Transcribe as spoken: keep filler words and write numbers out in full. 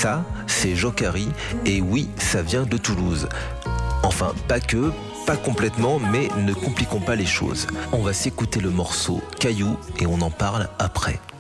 Ça, c'est Jokari, et oui, ça vient de Toulouse. Enfin, pas que, pas complètement, mais ne compliquons pas les choses. On va s'écouter le morceau Caillou et on en parle après.